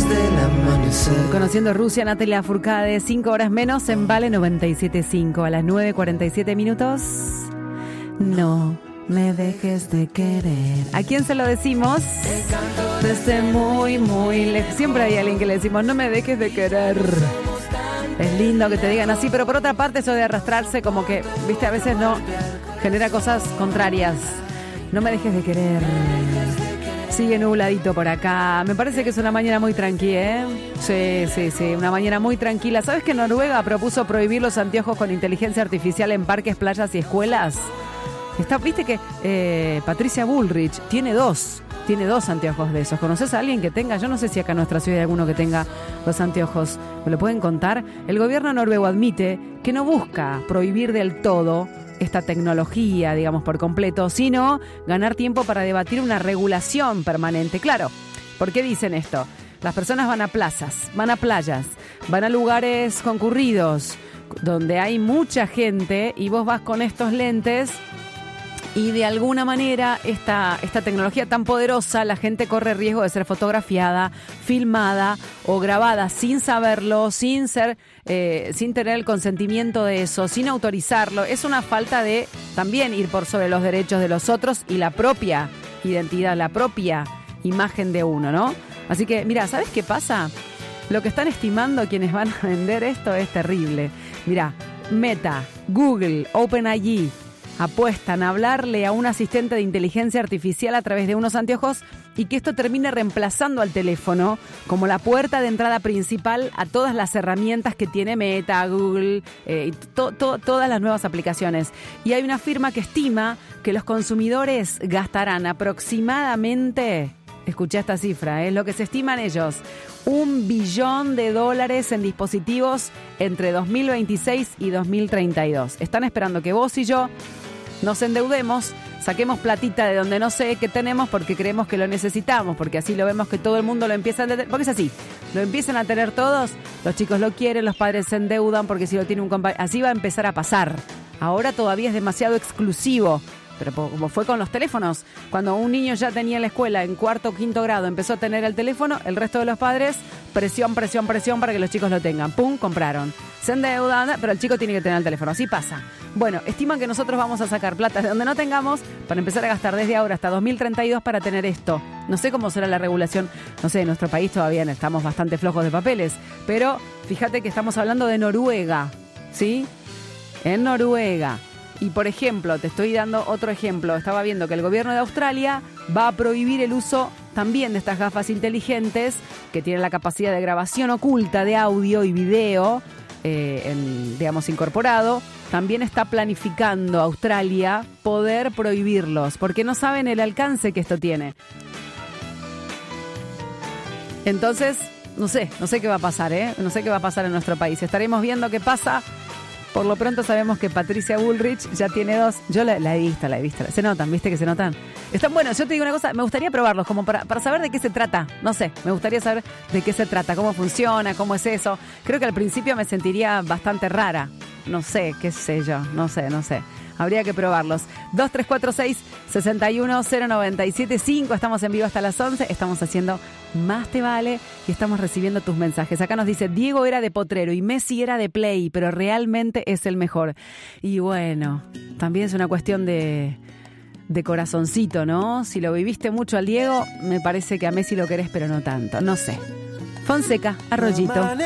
del amanecer. Conociendo Rusia, Natalia Furcade, 5 horas menos en Vale 97.5 a las 9:47 minutos. No me dejes de querer. ¿A quién se lo decimos? Desde muy, muy lejos. Siempre hay alguien que le decimos, no me dejes de querer. Es lindo que te digan así, pero por otra parte eso de arrastrarse como que, viste, a veces no genera cosas contrarias. No me dejes de querer. Sigue nubladito por acá. Me parece que es una mañana muy tranquila, ¿eh? Sí, una mañana muy tranquila. ¿Sabes que Noruega propuso prohibir los anteojos con inteligencia artificial en parques, playas y escuelas? Viste que Patricia Bullrich tiene dos anteojos de esos. ¿Conoces a alguien que tenga? Yo no sé si acá en nuestra ciudad hay alguno que tenga los anteojos. ¿Me lo pueden contar? El gobierno noruego admite que no busca prohibir del todo esta tecnología, digamos, por completo, sino ganar tiempo para debatir una regulación permanente. Claro, ¿por qué dicen esto? Las personas van a plazas, van a playas, van a lugares concurridos, donde hay mucha gente y vos vas con estos lentes y de alguna manera esta tecnología tan poderosa, la gente corre riesgo de ser fotografiada, filmada o grabada sin saberlo, sin tener el consentimiento de eso, sin autorizarlo. Es una falta de también ir por sobre los derechos de los otros y la propia identidad, la propia imagen de uno, ¿no? Así que, mira, ¿sabes qué pasa? Lo que están estimando quienes van a vender esto es terrible. Mira, Meta, Google, OpenAI apuestan a hablarle a un asistente de inteligencia artificial a través de unos anteojos y que esto termine reemplazando al teléfono como la puerta de entrada principal a todas las herramientas que tiene Meta, Google, y todas las nuevas aplicaciones. Y hay una firma que estima que los consumidores gastarán aproximadamente, escuché esta cifra, es lo que se estiman ellos, $1 billón en dispositivos entre 2026 y 2032. Están esperando que vos y yo nos endeudemos, saquemos platita de donde no sé qué tenemos porque creemos que lo necesitamos, porque así lo vemos que todo el mundo lo empieza a tener, porque es así, lo empiezan a tener todos, los chicos lo quieren, los padres se endeudan porque si lo tiene un compañero, así va a empezar a pasar. Ahora todavía es demasiado exclusivo. Pero como fue con los teléfonos, cuando un niño ya tenía en la escuela, en 4º o 5º grado, empezó a tener el teléfono, el resto de los padres, presión para que los chicos lo tengan. ¡Pum! Compraron. Se endeudan, pero el chico tiene que tener el teléfono. Así pasa. Bueno, estiman que nosotros vamos a sacar plata de donde no tengamos para empezar a gastar desde ahora hasta 2032 para tener esto. No sé cómo será la regulación. No sé, en nuestro país todavía estamos bastante flojos de papeles. Pero fíjate que estamos hablando de Noruega, ¿sí? En Noruega. Y, por ejemplo, te estoy dando otro ejemplo. Estaba viendo que el gobierno de Australia va a prohibir el uso también de estas gafas inteligentes que tienen la capacidad de grabación oculta de audio y video, digamos, incorporado. También está planificando Australia poder prohibirlos porque no saben el alcance que esto tiene. Entonces, no sé qué va a pasar, ¿eh? No sé qué va a pasar en nuestro país. Estaremos viendo qué pasa. Por lo pronto sabemos que Patricia Bullrich ya tiene 2. Yo la he visto. Se notan, ¿viste que se notan? Están buenos. Yo te digo una cosa, me gustaría probarlos como para saber de qué se trata. No sé, me gustaría saber de qué se trata, cómo funciona, cómo es eso. Creo que al principio me sentiría bastante rara. No sé, qué sé yo, no sé. Habría que probarlos. 2346-61097.5. Estamos en vivo hasta las 11. Estamos haciendo Más Te Vale y estamos recibiendo tus mensajes. Acá nos dice, Diego era de Potrero y Messi era de Play, pero realmente es el mejor. Y bueno, también es una cuestión de corazoncito, ¿no? Si lo viviste mucho al Diego, me parece que a Messi lo querés, pero no tanto. No sé. Fonseca, Arroyito.